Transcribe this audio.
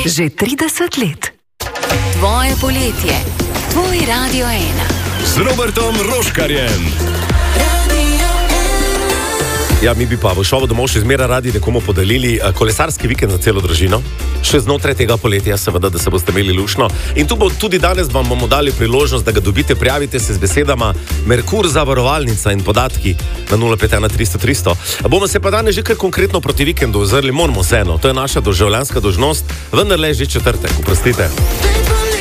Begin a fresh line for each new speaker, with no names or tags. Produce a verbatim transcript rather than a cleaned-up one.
Že trideset let.
Tvoje poletje. Tvoj Radio ena.
S Robertom Roškarjem.
Ja, mi bi pa v šovu domov še zmeraj radi nekomu podelili kolesarski vikend za celo družino. Še znotraj tega poletja, seveda, da se boste imeli lušno. In tu bo tudi danes vam bomo dali priložnost, da ga dobite. Prijavite se z besedama Merkur zavarovalnica in podatki na nula pet ena tristo tristo. Bomo se pa danes že kar konkretno proti vikendu ozrli, moramo vseeno. To je naša državljanska dolžnost, vendar le že četrtek, oprostite.